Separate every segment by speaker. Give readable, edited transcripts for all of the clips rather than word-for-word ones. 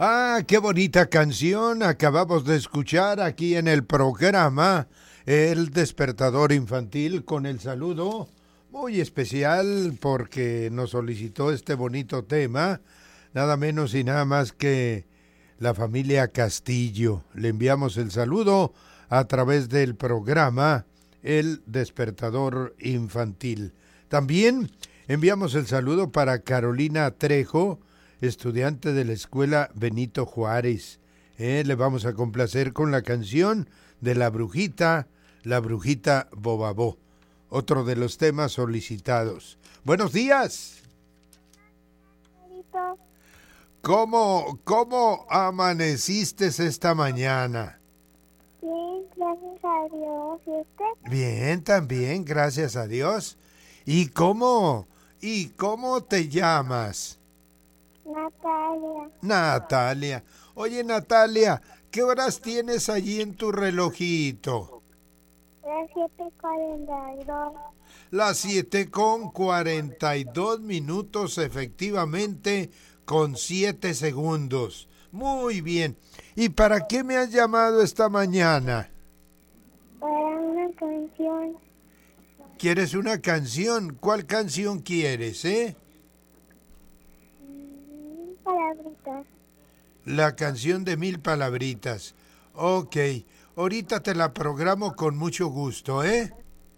Speaker 1: Ah, qué bonita canción acabamos de escuchar aquí en el programa El Despertador Infantil con el saludo muy especial porque nos solicitó este bonito tema, nada menos y nada más que la familia Castillo. Le enviamos el saludo a través del programa El Despertador Infantil. También enviamos el saludo para Carolina Trejo, estudiante de la escuela Benito Juárez. Le vamos a complacer con la canción de la brujita Bobabó, otro de los temas solicitados. Buenos días. ¿Cómo amaneciste esta mañana?
Speaker 2: Bien, gracias a Dios. ¿Y usted?
Speaker 1: Bien, también, gracias a Dios. ¿Y cómo te llamas? Natalia. Oye, Natalia, ¿qué horas tienes allí en tu relojito?
Speaker 2: Las 7:42.
Speaker 1: Las 7:42, efectivamente, con 7 segundos. Muy bien. ¿Y para qué me has llamado esta mañana?
Speaker 2: Para una canción.
Speaker 1: ¿Quieres una canción? ¿Cuál canción quieres,
Speaker 2: Palabritas.
Speaker 1: La canción de 1000 palabritas. Ok, ahorita te la programo con mucho gusto,
Speaker 2: Gracias.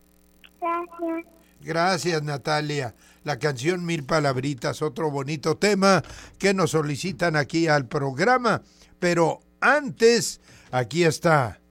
Speaker 1: Gracias, Natalia. La canción 1000 palabritas, otro bonito tema que nos solicitan aquí al programa. Pero antes, aquí está